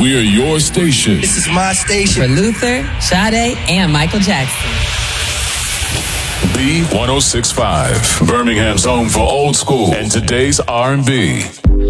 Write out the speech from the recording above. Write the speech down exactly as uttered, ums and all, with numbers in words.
We're your station. This is my station. For Luther, Sade, and Michael Jackson. B one oh six point five, Birmingham's home for old school and today's R and B.